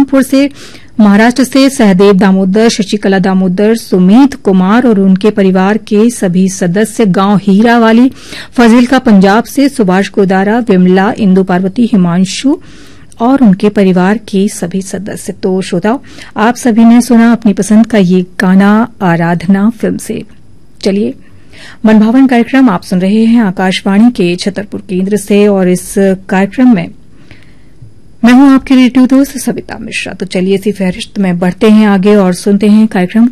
रामपुर से, महाराष्ट्र से सहदेव दामोदर, शशिकला दामोदर, सुमीत कुमार और उनके परिवार के सभी सदस्य, गांव हीरावाली, फजीलका पंजाब से, सुभाष गोदारा, विमला, इंदु पार्वती, हिमांशु और उनके परिवार के सभी सदस्य। तो श्रोताओं, आप सभी ने सुना अपनी पसंद का ये गाना आराधना फिल्म से। चलिए, मनभावन कार्यक्रम आप सुन रहे हैं आकाशवाणी के छतरपुर केंद्र से और इस कार्यक्रम में मैं हूं आपकी रेडियो दोस्त सविता मिश्रा। तो चलिए इसी फहरिस्त में बढ़ते हैं आगे और सुनते हैं कार्यक्रम